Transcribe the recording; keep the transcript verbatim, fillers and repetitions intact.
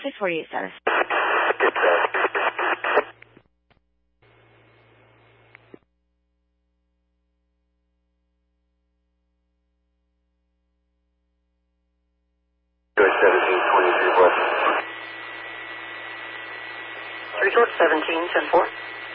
six forty-eight status. seventeen twenty-three, what? three short, seventeen, ten four.